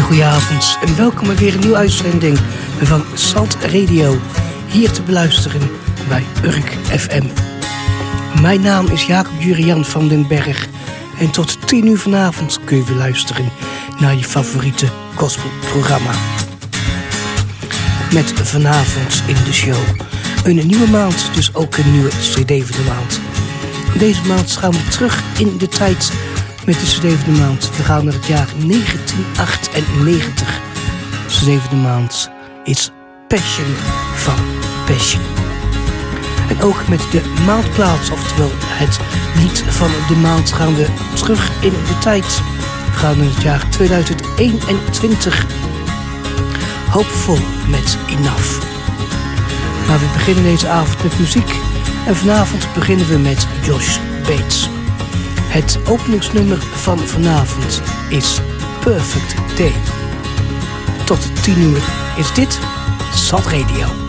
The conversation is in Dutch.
Goedenavond en welkom bij weer een nieuwe uitzending van Salt Radio. Hier te beluisteren bij Urk FM. Mijn naam is Jacob Jurian van den Berg. En tot 10 uur vanavond kun je weer luisteren naar je favoriete gospelprogramma. Met vanavond in de show een nieuwe maand, dus ook een nieuwe CD van de maand. Deze maand gaan we terug in de tijd met de CD van de maand. We gaan naar het jaar 1998. De CD van de maand is Passion van Passion. En ook met de maandplaats, oftewel het lied van de maand, gaan we terug in de tijd. We gaan naar het jaar 2021. Hoopvol met Enough. Maar we beginnen deze avond met muziek. En vanavond beginnen we met Josh Bates. Het openingsnummer van vanavond is Perfect Day. Tot 10 uur is dit Salt Radio.